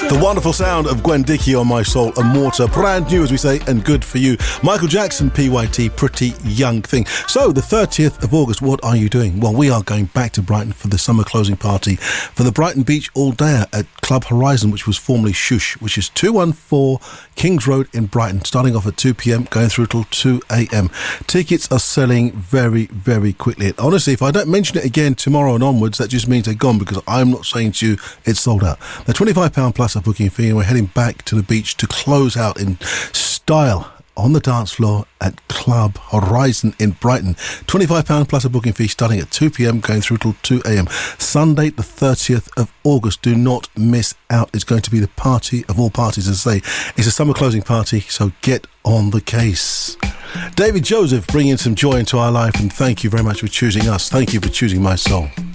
The wonderful sound of Gwen Dickey on My Soul and Mortar. Brand new, as we say, and good for you. Michael Jackson, PYT, Pretty Young Thing. So, the 30th of August, what are you doing? Well, we are going back to Brighton for the summer closing party for the Brighton Beach All Day at Club Horizon, which was formerly Shush, which is 214 Kings Road in Brighton, starting off at 2 p.m, going through till 2 a.m. Tickets are selling very, very quickly. And honestly, if I don't mention it again tomorrow and onwards, that just means they're gone, because I'm not saying to you it's sold out. They're £25 plus a booking fee, and we're heading back to the beach to close out in style on the dance floor at Club Horizon in Brighton. £25 plus a booking fee, starting at 2 p.m, going through till 2 a.m. Sunday the 30th of August. Do not miss out. It's going to be the party of all parties. As I say, it's a summer closing party, so get on the case. David Joseph bringing some joy into our life, and thank you very much for choosing us. Thank you for choosing My Soul.